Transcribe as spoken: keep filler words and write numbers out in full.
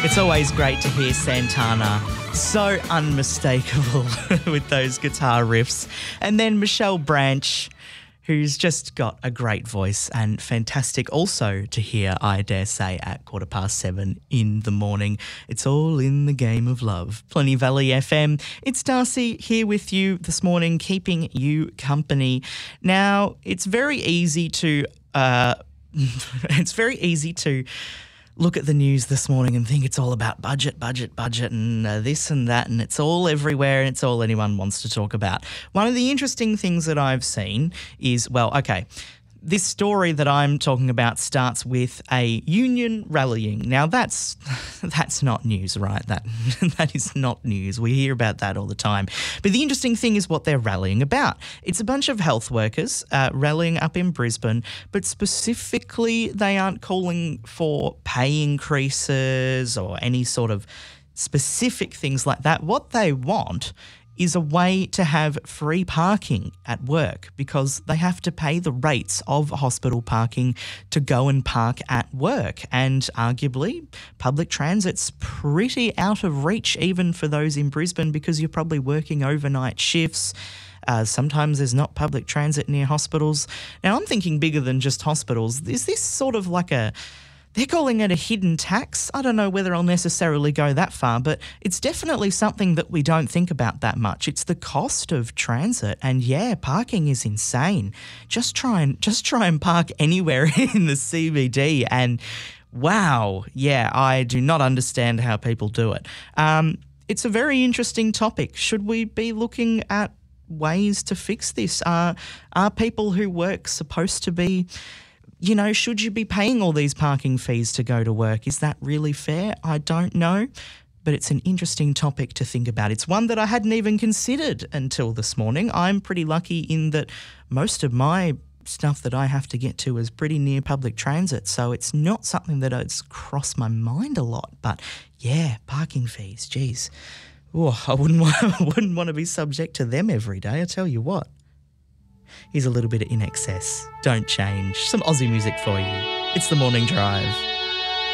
It's always great to hear Santana, so unmistakable with those guitar riffs. And then Michelle Branch, who's just got a great voice and fantastic also to hear, I dare say, at quarter past seven in the morning. It's all in the game of love. Plenty Valley F M. It's Darcy here with you this morning, keeping you company. Now, it's very easy to, uh, it's very easy to look at the news this morning and think it's all about budget, budget, budget and uh, this and that, and it's all everywhere and it's all anyone wants to talk about. One of the interesting things that I've seen is, well, okay, this story that I'm talking about starts with a union rallying. Now, that's that's not news, right? That that is not news. We hear about that all the time. But the interesting thing is what they're rallying about. It's a bunch of health workers uh, rallying up in Brisbane, but specifically they aren't calling for pay increases or any sort of specific things like that. What they want is a way to have free parking at work because they have to pay the rates of hospital parking to go and park at work. And arguably, public transit's pretty out of reach even for those in Brisbane because you're probably working overnight shifts. Uh, sometimes there's not public transit near hospitals. Now, I'm thinking bigger than just hospitals. Is this sort of like a... They're calling it a hidden tax. I don't know whether I'll necessarily go that far, but it's definitely something that we don't think about that much. It's the cost of transit, and yeah, parking is insane. Just try and just try and park anywhere in the C B D, and wow, yeah, I do not understand how people do it. Um, it's a very interesting topic. Should we be looking at ways to fix this? Uh, are people who work supposed to be... You know, should you be paying all these parking fees to go to work? Is that really fair? I don't know, but it's an interesting topic to think about. It's one that I hadn't even considered until this morning. I'm pretty lucky in that most of my stuff that I have to get to is pretty near public transit, so it's not something that has crossed my mind a lot. But yeah, parking fees, geez. Oh, I wouldn't want, I wouldn't want to be subject to them every day, I tell you what. Here's a little bit of In Excess. Don't change. Some Aussie music for you. It's The Morning Drive.